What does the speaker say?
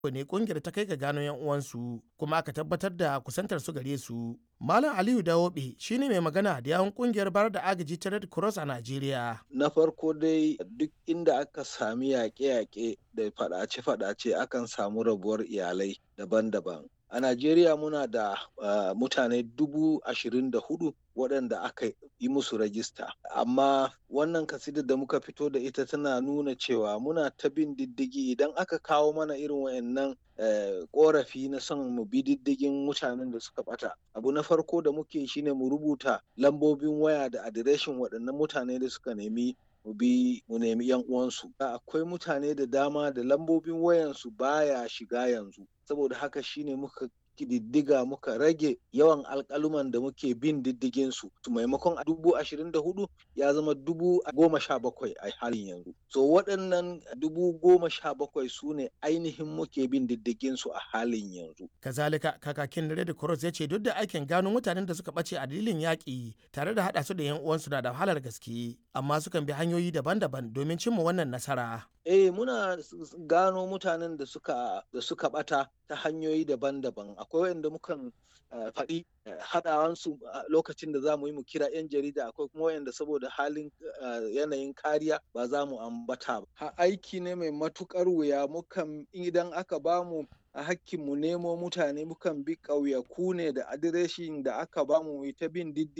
ne kungiyar ta kai ga gano yan uwansu kuma aka tabbatar da kusantar su gare su. Malam Aliyu Dawobe shine mai magana da yawun kungiyar bayar da agaji ta Red Cross a Najeriya. Na farko dai duk inda aka sami yaƙe-yaƙe da faɗace-faɗace akan samu rabuwar iyalai daban-daban. A Najeriya muna da mutane 24,000 waɗanda aka yi musu rajista. Amma wannan kasidar da muka fito da ita tana nuna cewa muna ta bin diddigi idan aka kawo mana irin wayannan ƙorafi na son mu bi diddigin mutanen da suka ɓata. Abu na farko da muke shine mu rubuta lambobin waya da adireshin waɗannan mutane da suka nemi mu nemi yan uwansu. Akwai mutane da dama da lambobin wayansu baya shiga yanzu. Saboda haka shine muka kididdiga muka rage yawan alƙaluman da muke bin diddigin su. Maimakon 24,000 ya zama 17,000 a halin yanzu. So waɗannan 17,000 su ne ainihin muke bin diddigin su a halin yanzu. Kazalika kakakin Red Cross ya ce duk da aikin gano mutanen da suka ɓace a dalilin yaƙi tare da haɗa su da 'yan uwansu na da wahalar gaske, amma sukan bi hanyoyi daban-daban domin cimma wannan nasara. Muna gano mutanen da suka bata ta hanyoyi daban-daban. Akwai wanda mukan faɗi haɗawansu lokacin da za mu yi mu kira 'yan jarida, akwai kuma wanda saboda halin yanayin kariya ba za mu ambata ba. Aiki ne mai matuƙar wuya. Mukan idan aka bamu a hakkin mu nemo mutane mukan bi ƙauyaku ne da adireshin da aka bamu ta bin diddi